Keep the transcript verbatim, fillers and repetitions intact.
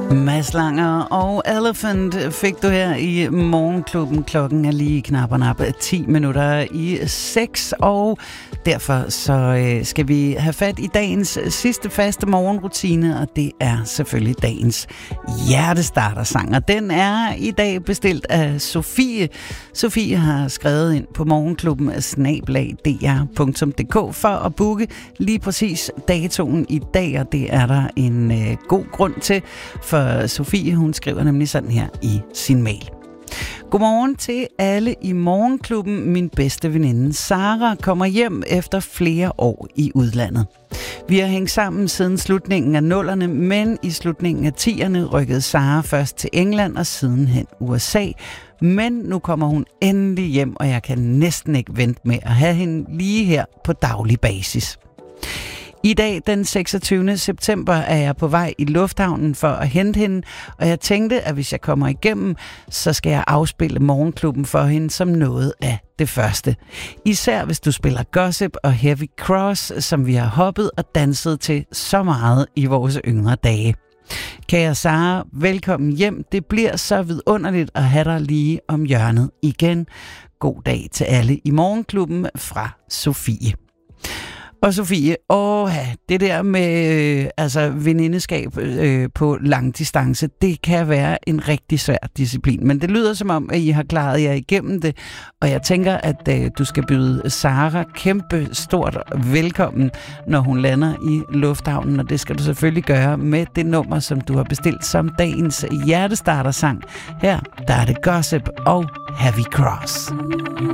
Mads Langer og Elephant fik du her i Morgenklubben. Klokken er lige knap og nap ti minutter i seks, og derfor så øh, skal vi have fat i dagens sidste faste morgenrutine, og det er selvfølgelig dagens hjertestartersang. Og den er i dag bestilt af Sofie. Sofie har skrevet ind på morgenklubben snabel-a d r punktum d k for at booke lige præcis datoen i dag, og det er der en øh, god grund til, for Sofie, hun skriver nemlig sådan her i sin mail. Godmorgen til alle i Morgenklubben. Min bedste veninde Sara kommer hjem efter flere år i udlandet. Vi har hængt sammen siden slutningen af nullerne, men i slutningen af tierne rykkede Sara først til England og sidenhen U S A. Men nu kommer hun endelig hjem, og jeg kan næsten ikke vente med at have hende lige her på daglig basis. I dag, den seksogtyvende september, er jeg på vej i lufthavnen for at hente hende, og jeg tænkte, at hvis jeg kommer igennem, så skal jeg afspille Morgenklubben for hende som noget af det første. Især hvis du spiller Gossip og Heavy Cross, som vi har hoppet og danset til så meget i vores yngre dage. Kære Sara, velkommen hjem. Det bliver så vidunderligt at have dig lige om hjørnet igen. God dag til alle i Morgenklubben fra Sofie. Og Sofie, åh, det der med øh, altså venindeskab øh, på lang distance, det kan være en rigtig svær disciplin. Men det lyder som om, at I har klaret jer igennem det, og jeg tænker, at øh, du skal byde Sara kæmpe stort velkommen, når hun lander i lufthavnen, og det skal du selvfølgelig gøre med det nummer, som du har bestilt som dagens hjertestartersang. Her, der er det Gossip og Heavy Cross.